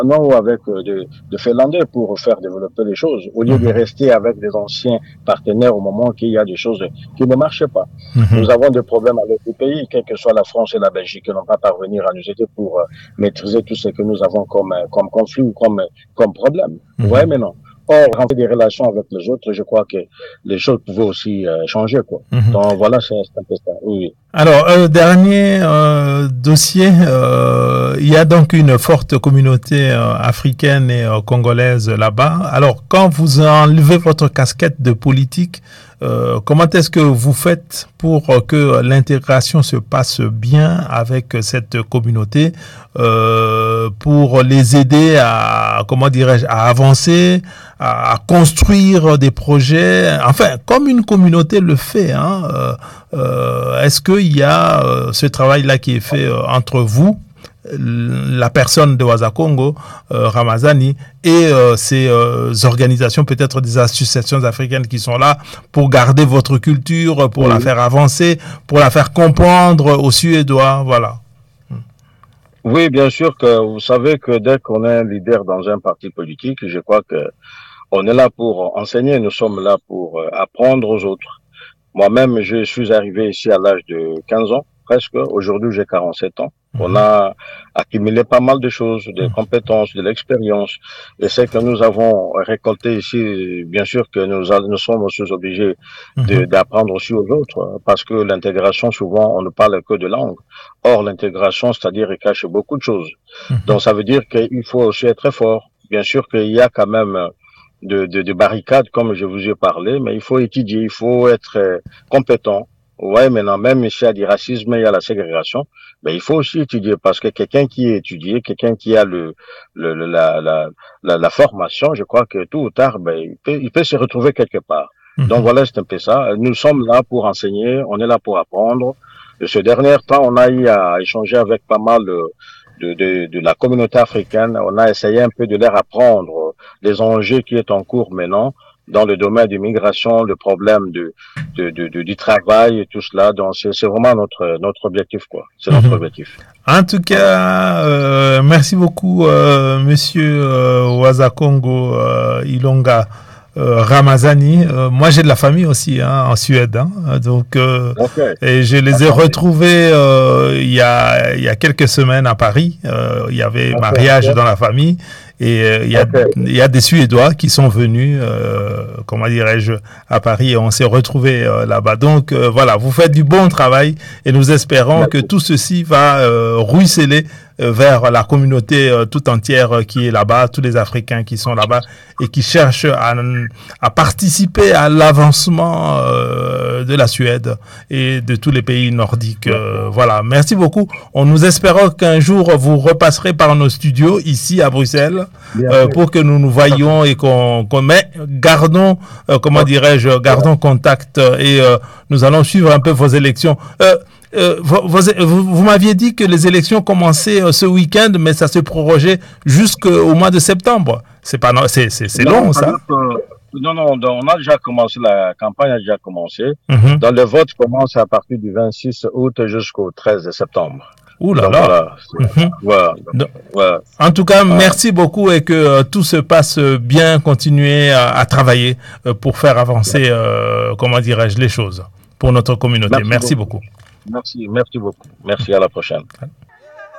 ou avec de Finlandais pour faire développer les choses, au lieu de rester avec des anciens partenaires au moment qu'il y a des choses qui ne marchent pas. Nous avons des problèmes avec les pays, quelle que soit la France et la Belgique, qui n'ont pas parvenir à nous aider pour maîtriser tout ce que nous avons comme conflit ou comme problème. Vous voyez maintenant. Or, rentrer des relations avec les autres, je crois que les choses pouvaient aussi changer, quoi. Donc voilà, c'est un peu ça. Oui. Alors, dernier dossier, il y a donc une forte communauté africaine et congolaise là-bas. Alors, quand vous enlevez votre casquette de politique, comment est-ce que vous faites pour que l'intégration se passe bien avec cette communauté, pour les aider à, comment dirais-je, à avancer, à construire des projets, enfin, comme une communauté le fait, hein, est-ce qu'il y a ce travail-là qui est fait entre vous, la personne de Wazakongo, Ramazani, et ces organisations, peut-être des associations africaines qui sont là pour garder votre culture, pour la faire avancer, pour la faire comprendre aux Suédois, voilà. Oui, bien sûr que vous savez que dès qu'on est un leader dans un parti politique, je crois que on est là pour enseigner, nous sommes là pour apprendre aux autres. Moi-même, je suis arrivé ici à l'âge de 15 ans, presque. Aujourd'hui, j'ai 47 ans. On a accumulé pas mal de choses, des compétences, de l'expérience. Et c'est que nous avons récolté ici, bien sûr que nous sommes aussi obligés d'apprendre aussi aux autres, parce que l'intégration, souvent, on ne parle que de langue. Or, l'intégration, c'est-à-dire, elle cache beaucoup de choses. Donc, ça veut dire qu'il faut aussi être très fort. Bien sûr qu'il y a quand même de barricades, comme je vous ai parlé, mais il faut étudier, il faut être compétent. Ouais, maintenant, même s'il y a du racisme, il y a la ségrégation, mais il faut aussi étudier parce que quelqu'un qui est étudié, quelqu'un qui a la formation, je crois que tôt ou tard, ben, il peut se retrouver quelque part. Donc voilà, c'est un peu ça. Nous sommes là pour enseigner, on est là pour apprendre. Et ce dernier temps, on a eu à échanger avec pas mal de la communauté africaine. On a essayé un peu de leur apprendre les enjeux qui est en cours maintenant dans le domaine de migration, le problème du travail et tout cela. Donc, c'est vraiment notre objectif, quoi. C'est notre objectif. En tout cas, merci beaucoup, monsieur Wazakongo Ilonga Ramazani. Moi, j'ai de la famille aussi en Suède, hein, donc et je les ai retrouvés il y a quelques semaines à Paris. Il y avait mariage dans la famille. Et il y a des Suédois qui sont venus, comment dirais-je, à Paris et on s'est retrouvés là-bas. Donc voilà, vous faites du bon travail et nous espérons que tout ceci va ruisseler vers la communauté tout entière qui est là-bas, tous les Africains qui sont là-bas et qui cherchent à participer à l'avancement de la Suède et de tous les pays nordiques. Voilà, merci beaucoup. Nous espérons qu'un jour vous repasserez par nos studios ici à Bruxelles pour que nous nous voyions et mais gardons, comment dirais-je, gardons contact et nous allons suivre un peu vos élections. Vous m'aviez dit que les élections commençaient ce week-end, mais ça se prorogeait jusqu'au mois de septembre. C'est long, ça? Non, on a déjà commencé, la campagne a déjà commencé. Donc, le vote commence à partir du 26 août jusqu'au 13 septembre. Ouh là là. Voilà. En tout cas, merci beaucoup et que tout se passe bien. Continuez à travailler pour faire avancer, comment dirais-je, les choses pour notre communauté. Merci beaucoup. Merci beaucoup. Merci, à la prochaine.